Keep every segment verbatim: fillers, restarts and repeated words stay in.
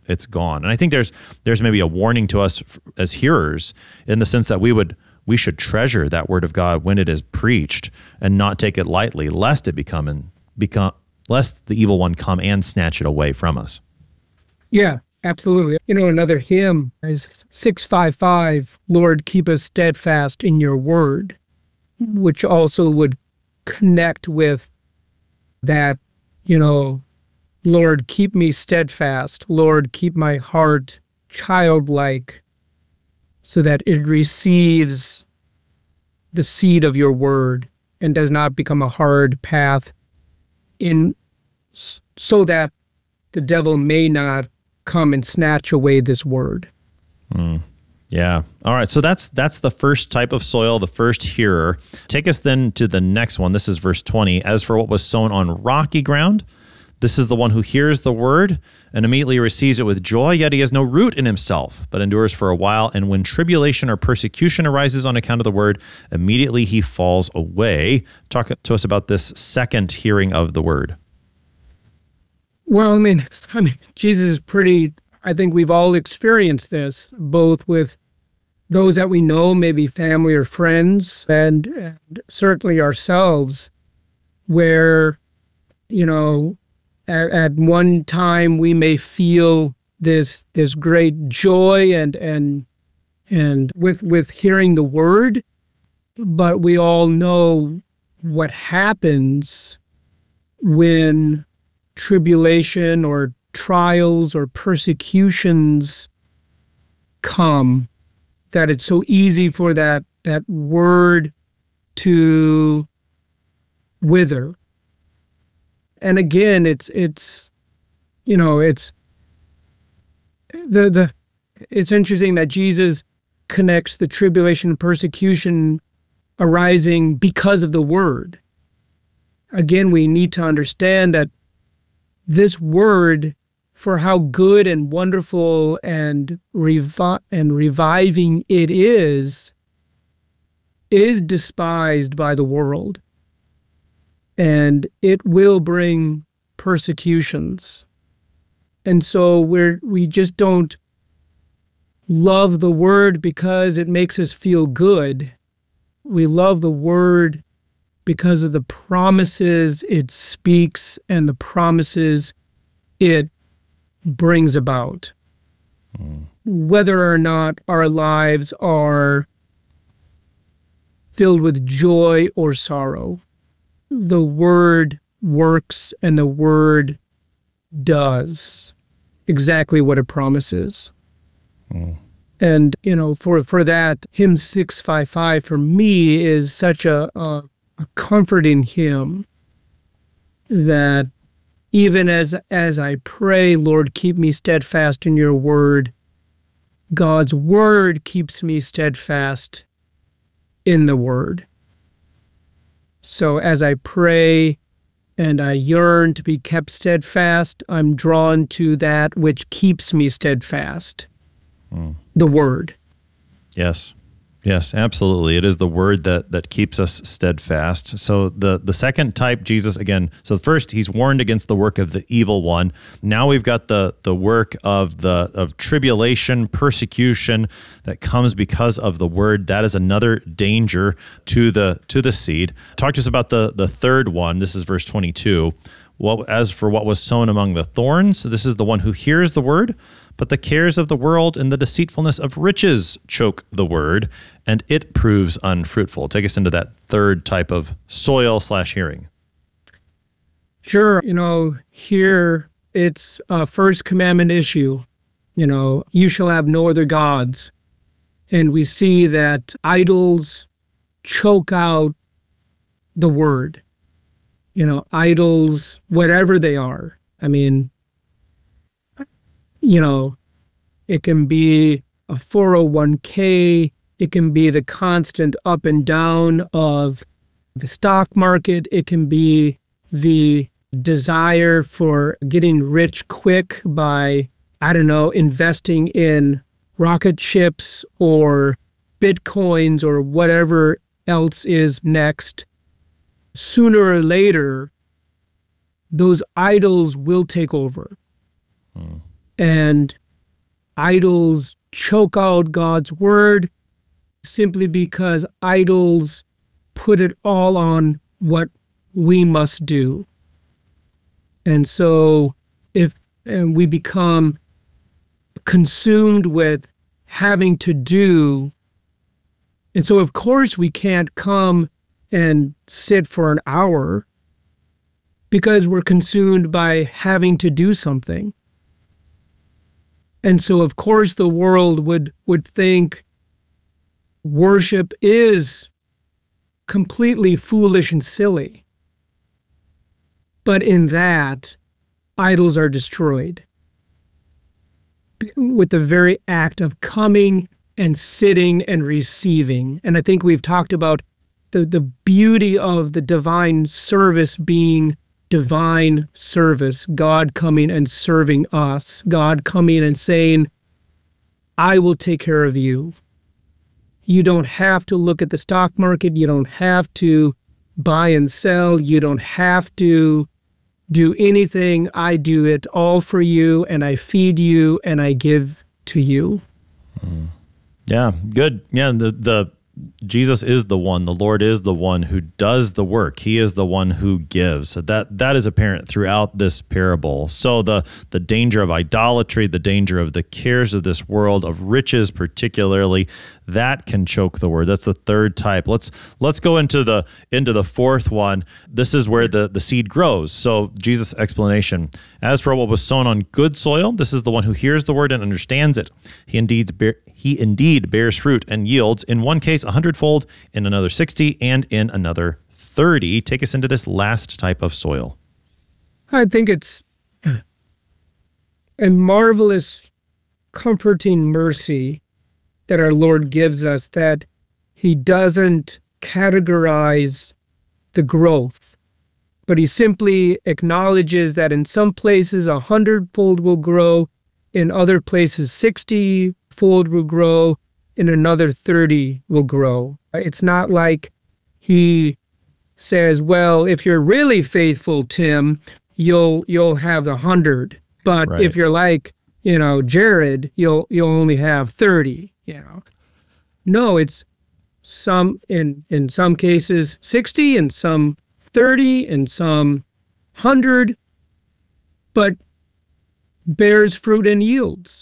it's gone. And I think there's there's maybe a warning to us as hearers in the sense that we would we should treasure that word of God when it is preached and not take it lightly, lest it become and become lest the evil one come and snatch it away from us. Yeah, absolutely. You know, another hymn is six five five, Lord, keep us steadfast in your word, which also would connect with that, you know, Lord, keep me steadfast. Lord, keep my heart childlike so that it receives the seed of your word and does not become a hard path in so that the devil may not come and snatch away this word. Mm. Yeah. All right. So that's that's the first type of soil, the first hearer. Take us then to the next one. This is verse twenty. As for what was sown on rocky ground, this is the one who hears the word and immediately receives it with joy, yet he has no root in himself, but endures for a while. And when tribulation or persecution arises on account of the word, immediately he falls away. Talk to us about this second hearing of the word. Well, I mean, I mean, Jesus is pretty, I think we've all experienced this, both with those that we know, maybe family or friends, and, and certainly ourselves, where, you know, at, at one time we may feel this this great joy and and and with with hearing the word, but we all know what happens when tribulation or trials or persecutions come, that it's so easy for that that word to wither. And again, it's it's you know, it's the the it's interesting that Jesus connects the tribulation and persecution arising because of the word. Again, we need to understand that this word, for how good and wonderful and revi- and reviving it is, is despised by the world. And it will bring persecutions. And so we're we just don't love the word because it makes us feel good. We love the word because of the promises it speaks and the promises it brings about. Mm. Whether or not our lives are filled with joy or sorrow, the word works and the word does exactly what it promises. Mm. And, you know, for, for that, hymn six five five for me is such a, a a comforting hymn that even as as I pray, Lord, keep me steadfast in your word, God's word keeps me steadfast in the word. So as I pray and I yearn to be kept steadfast, I'm drawn to that which keeps me steadfast, mm. the word. Yes. Yes, absolutely. It is the word that that keeps us steadfast. So the, the second type, Jesus, again, so first he's warned against the work of the evil one. Now we've got the the work of the of tribulation, persecution that comes because of the word. That is another danger to the to the seed. Talk to us about the the third one. This is verse twenty-two. Well, as for what was sown among the thorns, this is the one who hears the word, but the cares of the world and the deceitfulness of riches choke the word, and it proves unfruitful. Take us into that third type of soil slash hearing. Sure. You know, here it's a first commandment issue. You know, you shall have no other gods. And we see that idols choke out the word. You know, idols, whatever they are. I mean, you know, it can be a four oh one k, it can be the constant up and down of the stock market, it can be the desire for getting rich quick by, I don't know, investing in rocket ships or bitcoins or whatever else is next. Sooner or later, those idols will take over. Hmm. And idols choke out God's word simply because idols put it all on what we must do. And so if and we become consumed with having to do, and so of course we can't come and sit for an hour because we're consumed by having to do something. And so of course the world would, would think worship is completely foolish and silly. But in that, idols are destroyed with the very act of coming and sitting and receiving. And I think we've talked about the, the beauty of the divine service being divine service, God coming and serving us, God coming and saying, I will take care of you. You don't have to look at the stock market. You don't have to buy and sell. You don't have to do anything. I do it all for you, and I feed you, and I give to you. Mm. Yeah, good. Yeah, the the Jesus is the one, the Lord is the one who does the work. He is the one who gives. So that that is apparent throughout this parable. So the the danger of idolatry, the danger of the cares of this world, of riches particularly, that can choke the word. That's the third type. Let's let's go into the into the fourth one. This is where the, the seed grows. So Jesus' explanation. As for what was sown on good soil, this is the one who hears the word and understands it. He indeed bear, he indeed bears fruit and yields, in one case a hundredfold, in another sixty, and in another thirty. Take us into this last type of soil. I think it's a marvelous, comforting mercy that our Lord gives us, that he doesn't categorize the growth, but he simply acknowledges that in some places a hundredfold will grow, in other places sixty-fold will grow, in another thirty will grow. It's not like he says, well, if you're really faithful, Tim, you'll you'll have the hundred. But right. if you're like, you know, Jared, you'll you'll only have thirty. You know, no, it's some in in some cases sixty, and some thirty, and some hundred, but bears fruit and yields.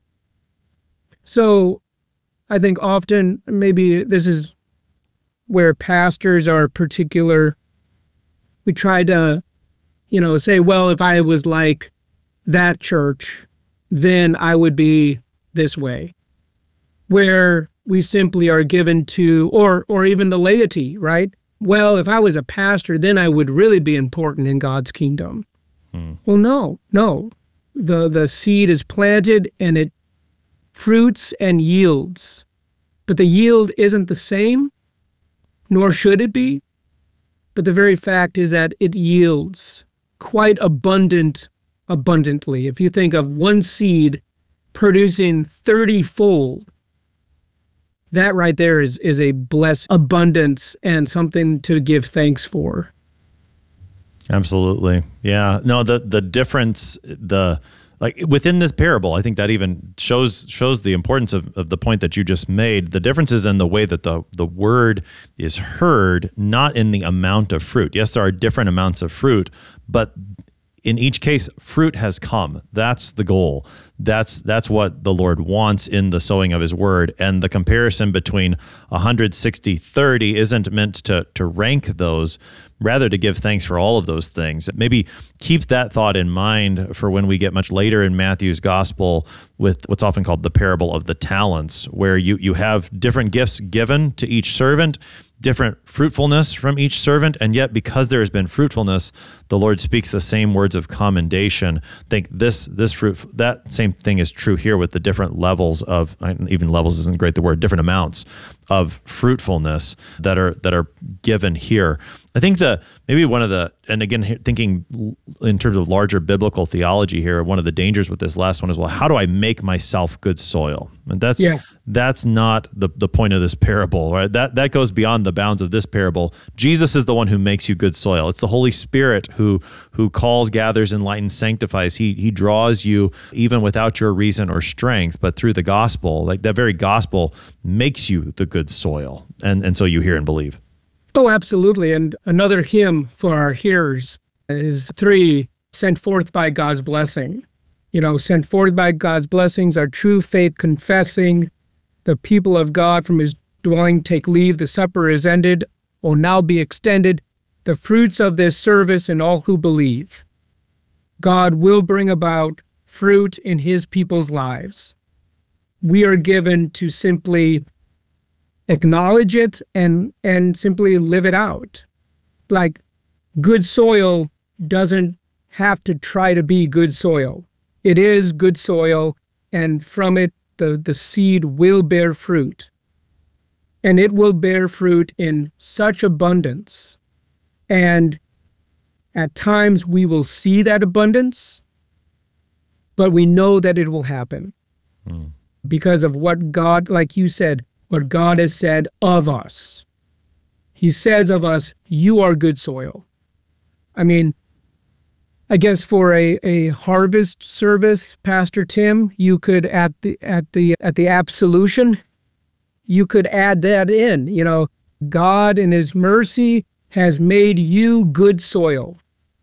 So I think often maybe this is where pastors are particular. We try to, you know, say, well, if I was like that church, then I would be this way. Where we simply are given to, or or even the laity, right? Well, if I was a pastor, then I would really be important in God's kingdom. Hmm. Well, no, no. The the seed is planted and it fruits and yields. But the yield isn't the same, nor should it be. But the very fact is that it yields quite abundant, abundantly. If you think of one seed producing thirty-fold, that right there is, is a blessed abundance and something to give thanks for. Absolutely. Yeah. No, the the difference, the like within this parable, I think that even shows shows the importance of, of the point that you just made. The difference is in the way that the, the word is heard, not in the amount of fruit. Yes, there are different amounts of fruit, but in each case, fruit has come. That's the goal. That's that's what the Lord wants in the sowing of his word. And the comparison between one hundred sixty, thirty isn't meant to, to rank those, rather to give thanks for all of those things. Maybe keep that thought in mind for when we get much later in Matthew's gospel with what's often called the parable of the talents, where you, you have different gifts given to each servant, different fruitfulness from each servant, and yet because there has been fruitfulness, the Lord speaks the same words of commendation. Think this this fruit, that same thing is true here with the different levels of, even levels isn't great the word, different amounts of fruitfulness that are that are given here. I think the maybe one of the, and again, he- thinking l- in terms of larger biblical theology here, one of the dangers with this last one is, well, how do I make myself good soil? And that's Yeah. that's not the the point of this parable, right? That that goes beyond the bounds of this parable. Jesus is the one who makes you good soil. It's the Holy Spirit who who calls, gathers, enlightens, sanctifies. He he draws you even without your reason or strength, but through the gospel. Like that very gospel makes you the good soil, and and so you hear and believe. Oh, absolutely. And another hymn for our hearers is three, sent forth by God's blessing. You know, sent forth by God's blessings, our true faith confessing, the people of God from his dwelling take leave, the supper is ended, will now be extended, the fruits of this service in all who believe. God will bring about fruit in his people's lives. We are given to simply acknowledge it and and simply live it out. Like, good soil doesn't have to try to be good soil. It is good soil, and from it the, the seed will bear fruit. And it will bear fruit in such abundance. And at times we will see that abundance, but we know that it will happen mm. because of what God, like you said, what God has said of us. He says of us, you are good soil. I mean, I guess for a, a harvest service, Pastor Tim, you could at the at the at the absolution, you could add that in. You know, God in his mercy has made you good soil.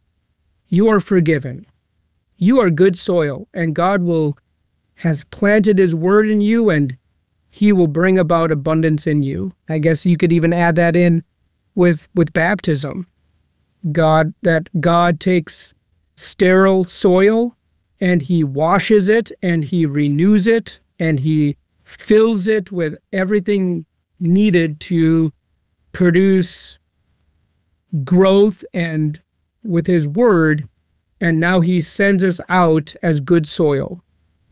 You are forgiven. You are good soil, and God will has planted his word in you, and he will bring about abundance in you. I guess you could even add that in with with baptism. God, that God takes sterile soil and he washes it and he renews it and he fills it with everything needed to produce growth and with his word, and now he sends us out as good soil.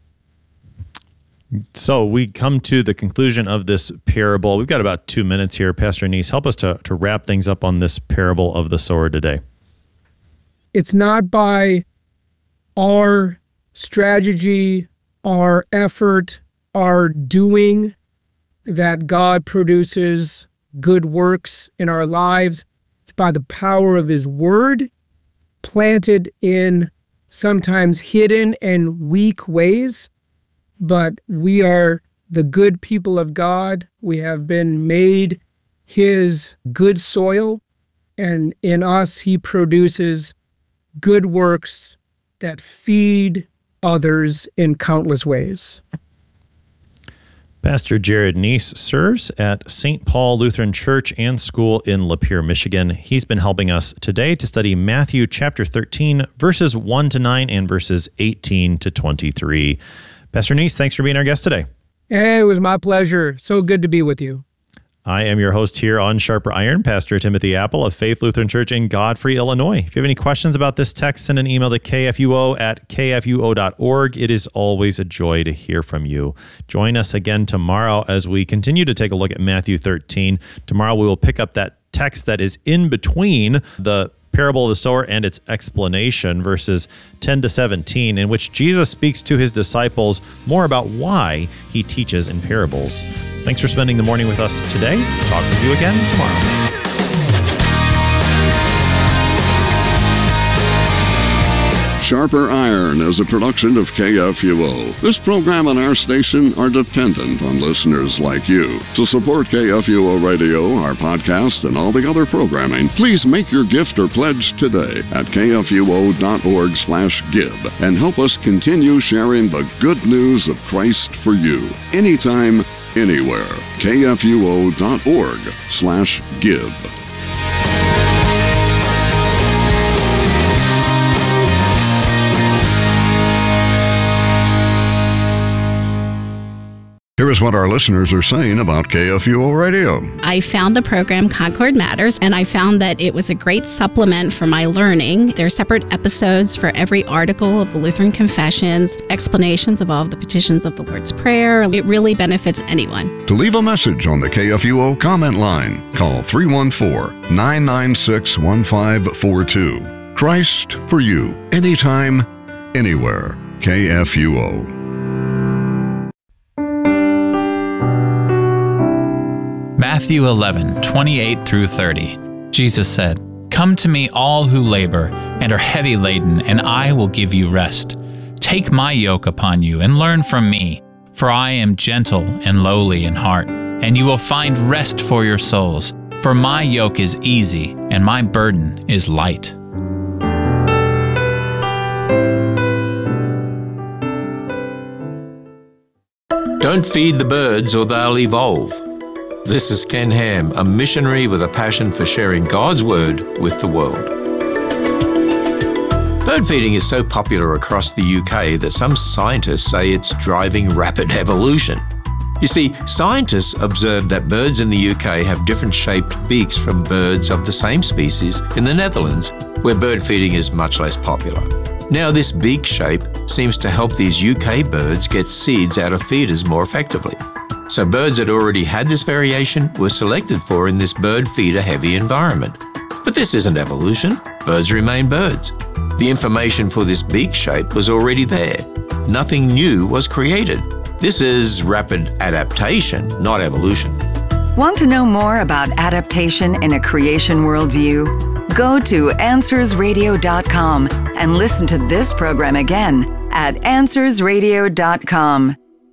So we come to the conclusion of this parable. We've got about two minutes here. Pastor Neese, help us to, to wrap things up on this parable of the sower today. It's not by our strategy, our effort, our doing that God produces good works in our lives. It's by the power of his word, planted in sometimes hidden and weak ways. But we are the good people of God. We have been made his good soil, and in us he produces good works that feed others in countless ways. Pastor Jared Neese serves at Saint Paul Lutheran Church and School in Lapeer, Michigan. He's been helping us today to study Matthew chapter thirteen, verses one to nine and verses eighteen to twenty-three. Pastor Neese, thanks for being our guest today. Hey, it was my pleasure. So good to be with you. I am your host here on Sharper Iron, Pastor Timothy Apple of Faith Lutheran Church in Godfrey, Illinois. If you have any questions about this text, send an email to k f u o at k f u o dot org. It is always a joy to hear from you. Join us again tomorrow as we continue to take a look at Matthew thirteen. Tomorrow we will pick up that text that is in between the parable of the sower and its explanation, verses ten to seventeen, in which Jesus speaks to his disciples more about why he teaches in parables. Thanks for spending the morning with us today. Talk with you again tomorrow. Sharper Iron is a production of K F U O. This program and our station are dependent on listeners like you. To support K F U O Radio, our podcast, and all the other programming, please make your gift or pledge today at k f u o dot org slash give and help us continue sharing the good news of Christ for you. Anytime, anywhere. k f u o dot org slash give. Here is what our listeners are saying about K F U O Radio. I found the program Concord Matters, and I found that it was a great supplement for my learning. There are separate episodes for every article of the Lutheran Confessions, explanations of all of the petitions of the Lord's Prayer. It really benefits anyone. To leave a message on the K F U O comment line, call three one four, nine nine six, one five four two. Christ for you, anytime, anywhere. K F U O. Matthew eleven, twenty-eight through thirty. Jesus said, "Come to me all who labor and are heavy laden, and I will give you rest. Take my yoke upon you and learn from me, for I am gentle and lowly in heart, and you will find rest for your souls. For my yoke is easy and my burden is light." Don't feed the birds or they'll evolve. This is Ken Ham, a missionary with a passion for sharing God's Word with the world. Bird feeding is so popular across the U K that some scientists say it's driving rapid evolution. You see, scientists observed that birds in the U K have different shaped beaks from birds of the same species in the Netherlands, where bird feeding is much less popular. Now, this beak shape seems to help these U K birds get seeds out of feeders more effectively. So birds that already had this variation were selected for in this bird feeder heavy environment. But this isn't evolution. Birds remain birds. The information for this beak shape was already there. Nothing new was created. This is rapid adaptation, not evolution. Want to know more about adaptation in a creation worldview? Go to answers radio dot com and listen to this program again at answers radio dot com.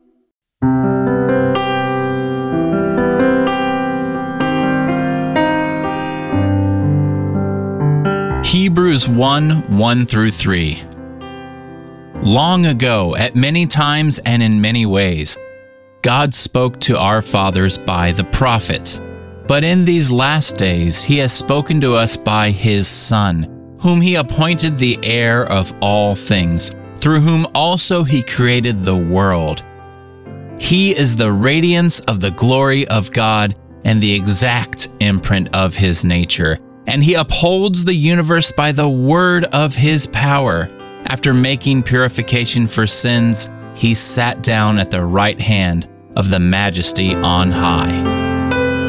Hebrews one, one through three. Long ago, at many times and in many ways, God spoke to our fathers by the prophets. But in these last days, He has spoken to us by His Son, whom He appointed the heir of all things, through whom also He created the world. He is the radiance of the glory of God and the exact imprint of His nature, and He upholds the universe by the word of His power. After making purification for sins, He sat down at the right hand of the Majesty on high.